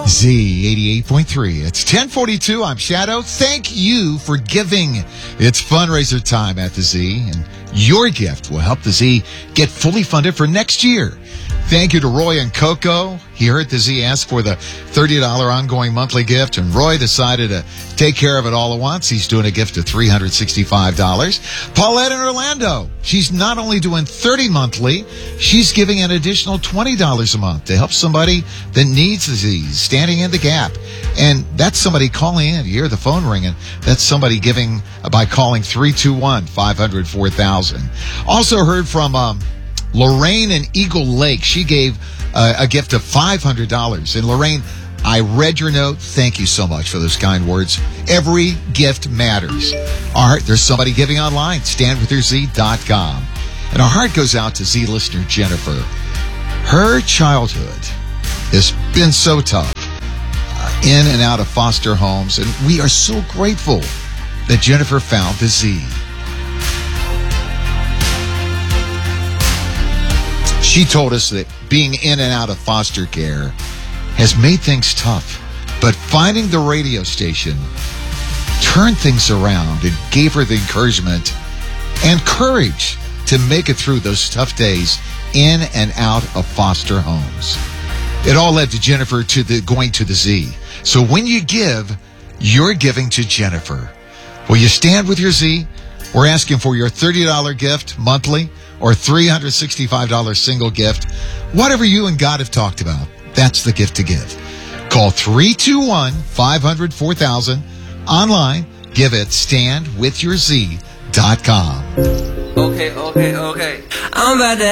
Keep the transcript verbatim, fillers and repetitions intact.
Z eighty-eight point three. It's ten forty-two. I'm Shadow. Thank you for giving. It's fundraiser time at the Z, and your gift will help the Z get fully funded for next year. Thank you to Roy and Coco. He heard the Z ask for the thirty dollars ongoing monthly gift, and Roy decided to take care of it all at once. He's doing a gift of three hundred sixty-five dollars. Paulette in Orlando. She's not only doing thirty dollars monthly, she's giving an additional twenty dollars a month to help somebody that needs the Z, standing in the gap. And that's somebody calling in. You hear the phone ringing. That's somebody giving by calling three two one, five hundred, four thousand. Also heard from um, Lorraine in Eagle Lake. She gave uh, a gift of five hundred dollars. And Lorraine, I read your note. Thank you so much for those kind words. Every gift matters. All right, there's somebody giving online, stand with your Z dot com. And our heart goes out to Z listener Jennifer. Her childhood has been so tough, uh, in and out of foster homes, and we are so grateful that Jennifer found the Z. She told us that being in and out of foster care has made things tough, but finding the radio station turned things around and gave her the encouragement and courage to make it through those tough days in and out of foster homes. It all led to Jennifer to the going to the Z. So when you give, you're giving to Jennifer. Will you stand with your Z? We're asking for your thirty dollars gift monthly or three hundred sixty-five dollars single gift. Whatever you and God have talked about, that's the gift to give. Call three two one, five hundred, four thousand. Online, give it stand with your Z dot com. Okay, okay, okay. I'm about to